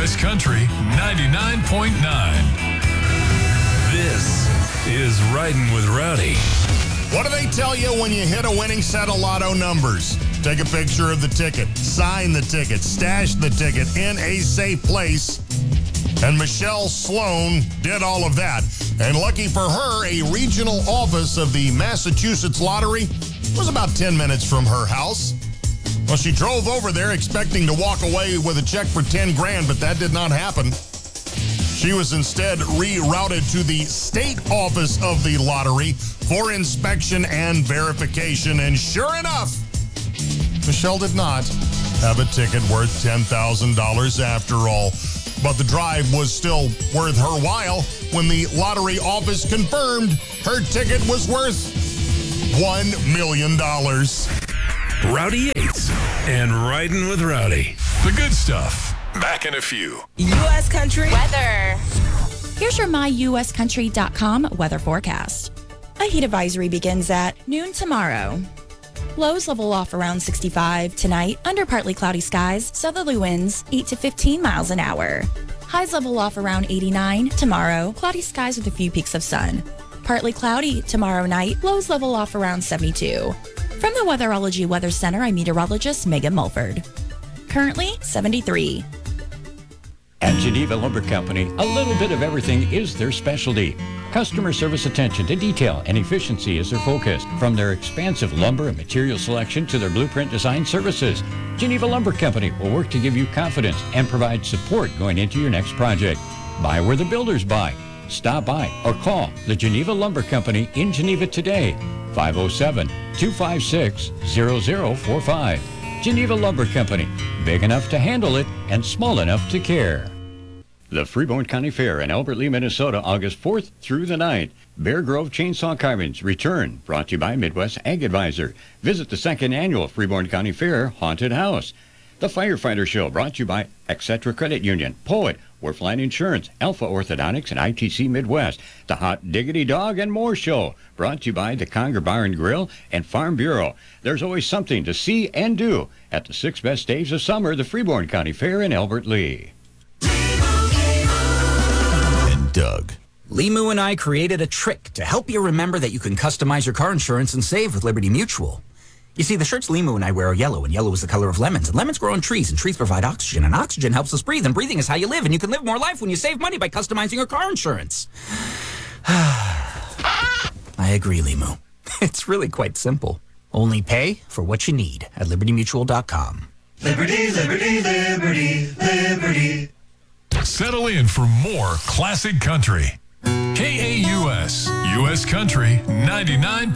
U.S. Country 99.9. This is Riding with Rowdy. What do they tell you when you hit a winning set of lotto numbers? Take a picture of the ticket, sign the ticket, stash the ticket in a safe place. And Michelle Sloan did all of that. And lucky for her, a regional office of the Massachusetts Lottery was about 10 minutes from her house. Well, she drove over there expecting to walk away with a check for 10 grand, but that did not happen. She was instead rerouted to the state office of the lottery for inspection and verification. And sure enough, Michelle did not have a ticket worth $10,000 after all. But the drive was still worth her while when the lottery office confirmed her ticket was worth $1 million. Rowdy Yates and Riding with Rowdy. The good stuff. Back in a few. U.S. Country weather. Here's your myuscountry.com weather forecast. A heat advisory begins at noon tomorrow. Lows level off around 65 tonight under partly cloudy skies, southerly winds 8 to 15 miles an hour. Highs level off around 89 tomorrow, cloudy skies with a few peaks of sun. Partly cloudy tomorrow night, lows level off around 72. From the Weatherology Weather Center, I'm meteorologist Megan Mulford. Currently 73. At Geneva Lumber Company, a little bit of everything is their specialty. Customer service attention to detail and efficiency is their focus. From their expansive lumber and material selection to their blueprint design services, Geneva Lumber Company will work to give you confidence and provide support going into your next project. Buy where the builders buy. Stop by or call the Geneva Lumber Company in Geneva today, 507-256-0045. Geneva Lumber Company, big enough to handle it and small enough to care. The Freeborn County Fair in Albert Lea, Minnesota, August 4th through the 9th. Bear Grove Chainsaw Carvings return, brought to you by Midwest Ag Advisor. Visit the second annual Freeborn County Fair Haunted House. The Firefighter Show, brought to you by Etc. Credit Union, Poet, Werfline Insurance, Alpha Orthodontics, and ITC Midwest. The Hot Diggity Dog and More Show, brought to you by the Conger Bar and Grill and Farm Bureau. There's always something to see and do at the 6 best days of summer, the Freeborn County Fair in Albert Lea. And Doug. Limu and I created a trick to help you remember that you can customize your car insurance and save with Liberty Mutual. You see, the shirts Limu and I wear are yellow, and yellow is the color of lemons. And lemons grow on trees, and trees provide oxygen, and oxygen helps us breathe, and breathing is how you live, and you can live more life when you save money by customizing your car insurance. I agree, Limu. It's really quite simple. Only pay for what you need at libertymutual.com. Liberty, liberty, liberty, liberty. Settle in for more classic country. KAUS, U.S. Country 99.9.